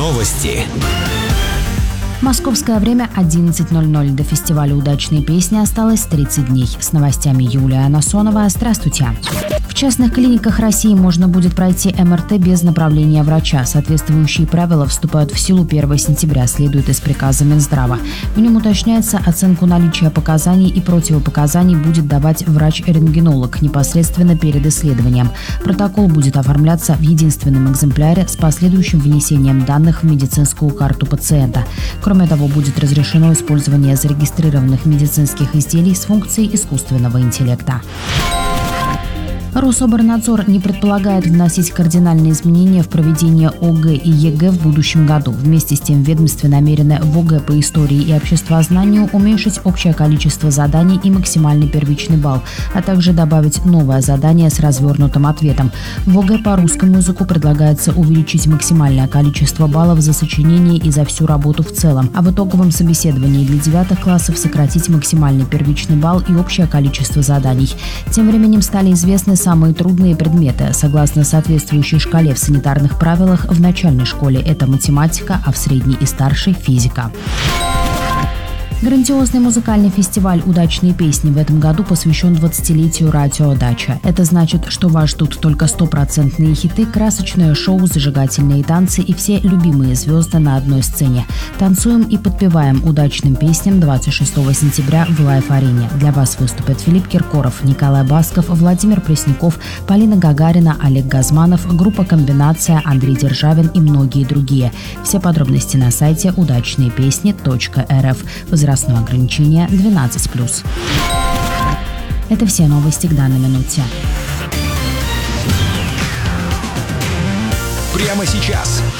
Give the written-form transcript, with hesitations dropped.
Новости. Московское время 11:00. До фестиваля «Удачные песни» осталось 30 дней. С новостями Юлия Анасонова. Здравствуйте. В частных клиниках России можно будет пройти МРТ без направления врача. Соответствующие правила вступают в силу 1 сентября, следует из приказа Минздрава. В нем уточняется, оценку наличия показаний и противопоказаний будет давать врач-рентгенолог непосредственно перед исследованием. Протокол будет оформляться в единственном экземпляре с последующим внесением данных в медицинскую карту пациента. Кроме того, будет разрешено использование зарегистрированных медицинских изделий с функцией искусственного интеллекта. Рособорнадзор не предполагает вносить кардинальные изменения в проведение ОГЭ и ЕГЭ в будущем году. Вместе с тем ведомство намерено в ОГЭ по истории и обществознанию уменьшить общее количество заданий и максимальный первичный балл, а также добавить новое задание с развернутым ответом. В ОГЭ по русскому языку предлагается увеличить максимальное количество баллов за сочинение и за всю работу в целом, а в итоговом собеседовании для 9 классов сократить максимальный первичный балл и общее количество заданий. Тем временем стали известны самые трудные предметы. Согласно соответствующей шкале в санитарных правилах, в начальной школе это математика, а в средней и старшей – физика. Грандиозный музыкальный фестиваль «Удачные песни» в этом году посвящен 20-летию радио «Дача». Это значит, что вас ждут только стопроцентные хиты, красочное шоу, зажигательные танцы и все любимые звезды на одной сцене. Танцуем и подпеваем удачным песням 26 сентября в Лайф-арене. Для вас выступят Филипп Киркоров, Николай Басков, Владимир Пресняков, Полина Гагарина, Олег Газманов, группа «Комбинация», Андрей Державин и многие другие. Все подробности на сайте удачныепесни.рф. Возрастное ограничение 12+. Это все новости к данной минуте. Прямо сейчас.